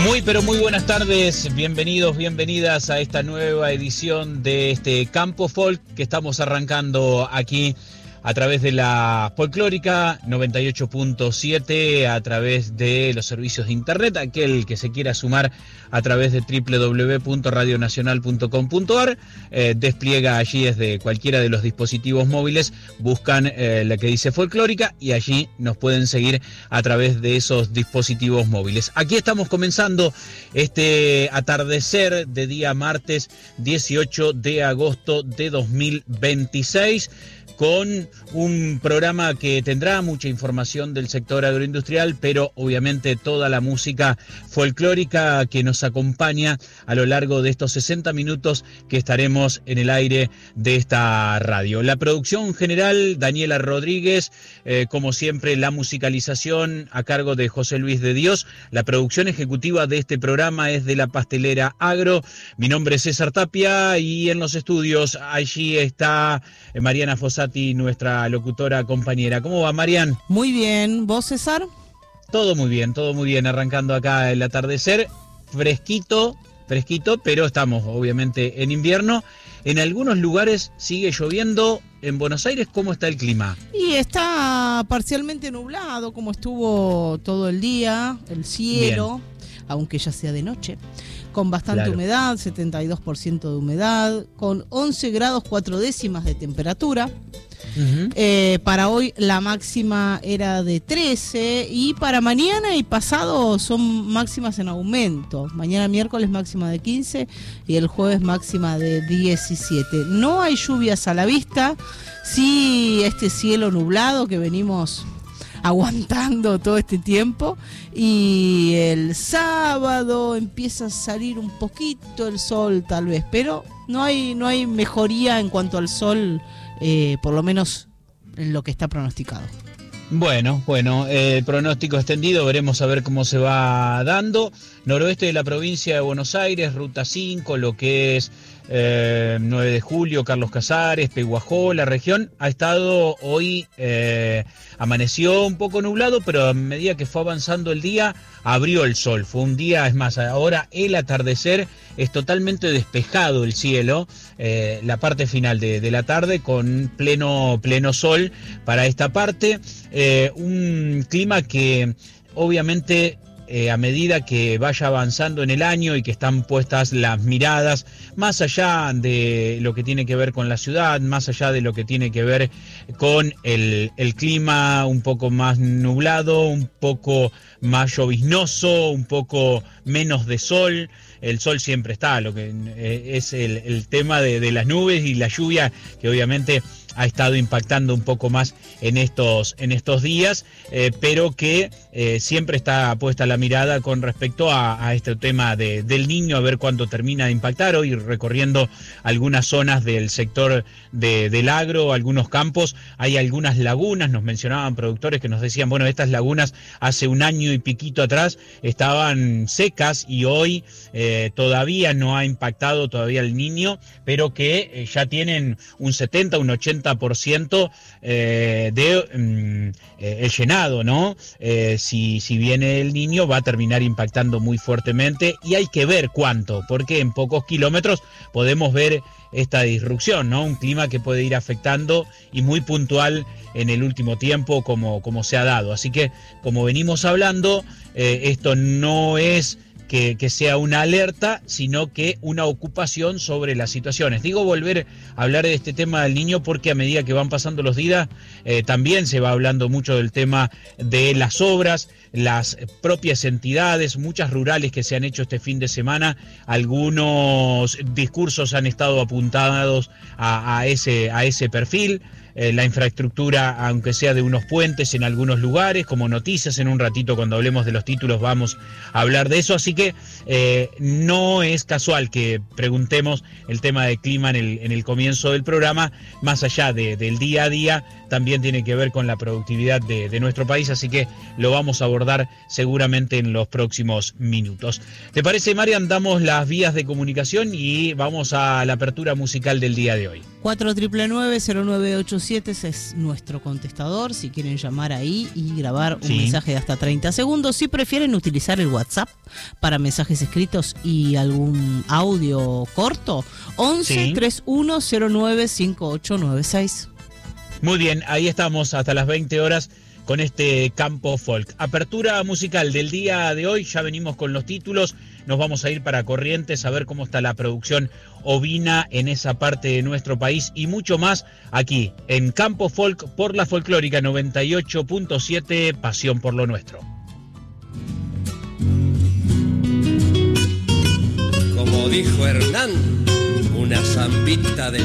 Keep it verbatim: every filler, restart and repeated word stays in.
Muy pero muy buenas tardes, bienvenidos, bienvenidas a esta nueva edición de este Campo Folk que estamos arrancando aquí a través de la Folclórica noventa y ocho punto siete, a través de los servicios de internet. Aquel que se quiera sumar a través de doble u doble u doble u punto radio nacional punto com punto a r, eh, despliega allí desde cualquiera de los dispositivos móviles, buscan eh, la que dice Folclórica y allí nos pueden seguir a través de esos dispositivos móviles. Aquí estamos comenzando este atardecer de día martes dieciocho de agosto de dos mil veintiséis, con un programa que tendrá mucha información del sector agroindustrial, pero obviamente toda la música folclórica que nos acompaña a lo largo de estos sesenta minutos que estaremos en el aire de esta radio. La producción general, Daniela Rodríguez, eh, como siempre la musicalización a cargo de José Luis de Dios. La producción ejecutiva de este programa es de La Pastelera Agro. Mi nombre es César Tapia y en los estudios allí está Mariana Fossati, nuestra locutora compañera. ¿Cómo va, Marian? Muy bien. ¿Vos, César? Todo muy bien, todo muy bien. Arrancando acá el atardecer, fresquito, fresquito, pero estamos obviamente en invierno. En algunos lugares sigue lloviendo. En Buenos Aires, ¿cómo está el clima? Y está parcialmente nublado, como estuvo todo el día, el cielo, bien, aunque ya sea de noche, con bastante claro. humedad, setenta y dos por ciento de humedad, con once grados cuatro décimas de temperatura. Uh-huh. Eh, para hoy la máxima era de trece y para mañana y pasado son máximas en aumento. Mañana miércoles máxima de quince y el jueves máxima de diecisiete. No hay lluvias a la vista, sí este cielo nublado que venimos aguantando todo este tiempo, y el sábado empieza a salir un poquito el sol tal vez, pero no hay, no hay mejoría en cuanto al sol, eh, por lo menos en lo que está pronosticado. Bueno, bueno, el eh, pronóstico extendido, veremos a ver cómo se va dando. Noroeste de la provincia de Buenos Aires, Ruta cinco, lo que es eh, nueve de julio, Carlos Casares, Peguajó, la región ha estado hoy, eh, amaneció un poco nublado, pero a medida que fue avanzando el día, abrió el sol. Fue un día, es más, ahora el atardecer es totalmente despejado el cielo, eh, la parte final de, de la tarde con pleno, pleno sol para esta parte. Eh, un clima que obviamente eh, a medida que vaya avanzando en el año y que están puestas las miradas más allá de lo que tiene que ver con la ciudad, más allá de lo que tiene que ver con el, el clima un poco más nublado, un poco más lloviznoso, un poco menos de sol. El sol siempre está, lo que es el, el tema de, de las nubes y la lluvia, que obviamente ha estado impactando un poco más en estos, en estos días, eh, pero que eh, siempre está puesta la mirada con respecto a, a este tema de, del Niño, a ver cuándo termina de impactar. Hoy recorriendo algunas zonas del sector de, del agro, algunos campos, hay algunas lagunas, nos mencionaban productores que nos decían, bueno, estas lagunas hace un año y piquito atrás estaban secas y hoy eh, todavía no ha impactado todavía el Niño, pero que eh, ya tienen un setenta, un ochenta por ciento eh, de mm, eh, el llenado, ¿no? Eh, si, si viene el Niño va a terminar impactando muy fuertemente y hay que ver cuánto, porque en pocos kilómetros podemos ver esta disrupción, ¿no? Un clima que puede ir afectando y muy puntual en el último tiempo como, como se ha dado. Así que, como venimos hablando, eh, esto no es Que, que sea una alerta, sino que una ocupación sobre las situaciones. Digo volver a hablar de este tema del Niño porque a medida que van pasando los días eh, también se va hablando mucho del tema de las obras, las propias entidades, muchas rurales que se han hecho este fin de semana, algunos discursos han estado apuntados a, a, ese, a ese perfil. Eh, la infraestructura, aunque sea de unos puentes en algunos lugares, como noticias, en un ratito cuando hablemos de los títulos vamos a hablar de eso, así que eh, no es casual que preguntemos el tema del clima en el, en el comienzo del programa, más allá de, del día a día, también tiene que ver con la productividad de, de nuestro país, así que lo vamos a abordar seguramente en los próximos minutos. ¿Te parece, Marian? Damos las vías de comunicación y vamos a la apertura musical del día de hoy. cuatro nueve nueve, cero nueve ocho siete, ese es nuestro contestador, si quieren llamar ahí y grabar un sí. mensaje de hasta treinta segundos. Si prefieren utilizar el WhatsApp para mensajes escritos y algún audio corto, once, sí. treinta y uno, cero nueve, cincuenta y ocho noventa y seis. Muy bien, ahí estamos hasta las veinte horas con este Campo Folk. Apertura musical del día de hoy, ya venimos con los títulos, nos vamos a ir para Corrientes a ver cómo está la producción ovina en esa parte de nuestro país y mucho más aquí en Campo Folk por la Folclórica noventa y ocho punto siete, Pasión por lo Nuestro. Como dijo Hernán, una zambita de